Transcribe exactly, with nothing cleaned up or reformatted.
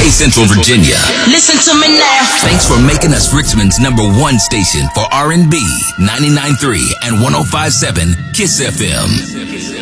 Bay Central, Virginia. Listen to me now. Thanks for making us Richmond's number one station for R and B, ninety-nine point three and one oh five point seven Kiss F M.